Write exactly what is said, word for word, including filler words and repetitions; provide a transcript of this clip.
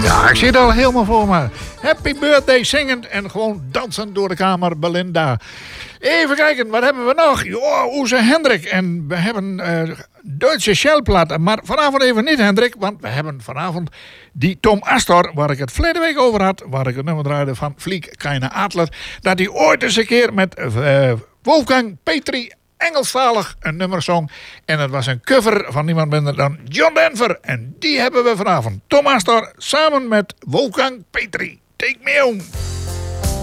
Ja, ik zie het al helemaal voor me. Happy birthday zingend en gewoon dansend door de kamer, Belinda. Even kijken, wat hebben we nog? Ja, Oeze Hendrik. En we hebben uh, Duitse Shellplaten. Maar vanavond even niet, Hendrik. Want we hebben vanavond die Tom Astor, waar ik het verleden week over had. Waar ik het nummer draaide van Fliek Keine Adler. Dat hij ooit eens een keer met uh, Wolfgang Petri Engelstalig een nummer zong. En het was een cover van niemand minder dan John Denver. En die hebben we vanavond. Tom Astor samen met Wolfgang Petri. Take me home.